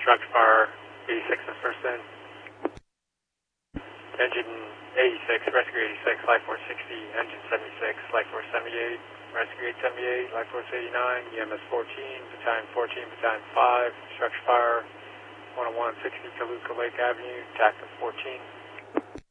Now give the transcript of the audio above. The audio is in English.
Structure fire, 86 is first in. Engine 86, rescue 86, life force 60, engine 76, life force 78, rescue 878, life force 89, EMS 14, battalion 14, battalion 5, structure fire, 10160 Kaluka Lake Avenue, TACTA 14.